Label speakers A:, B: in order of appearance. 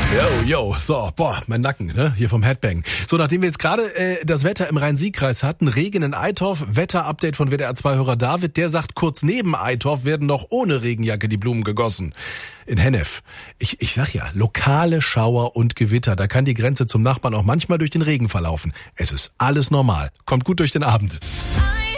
A: Yo, so, mein Nacken, ne? Hier vom Headbang. So, nachdem wir jetzt gerade das Wetter im Rhein-Sieg-Kreis hatten, Regen in Eitorf, Wetter-Update von WDR-2-Hörer David, der sagt, kurz neben Eitorf werden noch ohne Regenjacke die Blumen gegossen. In Hennef. Ich sag ja, lokale Schauer und Gewitter, da kann die Grenze zum Nachbarn auch manchmal durch den Regen verlaufen. Es ist alles normal. Kommt gut durch den Abend.